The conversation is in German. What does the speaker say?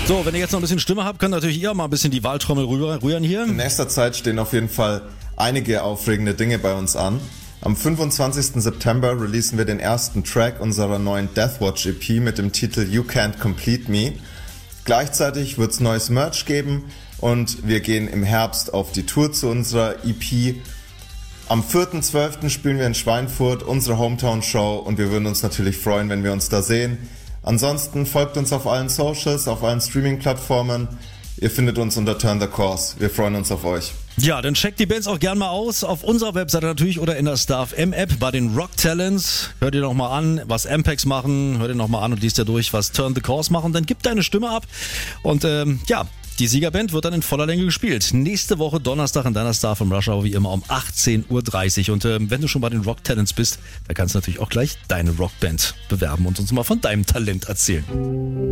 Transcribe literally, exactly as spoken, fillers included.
So, wenn ihr jetzt noch ein bisschen Stimme habt, könnt natürlich ihr auch mal ein bisschen die Wahltrommel rüber, rühren hier. In nächster Zeit stehen auf jeden Fall einige aufregende Dinge bei uns an. Am fünfundzwanzigsten September releasen wir den ersten Track unserer neuen Deathwatch E P mit dem Titel You Can't Complete Me. Gleichzeitig wird es neues Merch geben und wir gehen im Herbst auf die Tour zu unserer E P. Am vierten zwölften spielen wir in Schweinfurt unsere Hometown-Show und wir würden uns natürlich freuen, wenn wir uns da sehen. Ansonsten folgt uns auf allen Socials, auf allen Streaming-Plattformen. Ihr findet uns unter Turn the Course. Wir freuen uns auf euch. Ja, dann checkt die Bands auch gern mal aus, auf unserer Webseite natürlich oder in der Star F M App bei den Rock Talents. Hört ihr noch mal an, was Ampex machen, hört ihr noch mal an und liest ja durch, was Turn the Course machen. Dann gib deine Stimme ab und ähm, ja, die Siegerband wird dann in voller Länge gespielt. Nächste Woche Donnerstag in deiner Star vom Rush Hour wie immer um achtzehn Uhr dreißig. Und ähm, wenn du schon bei den Rock Talents bist, dann kannst du natürlich auch gleich deine Rockband bewerben und uns mal von deinem Talent erzählen.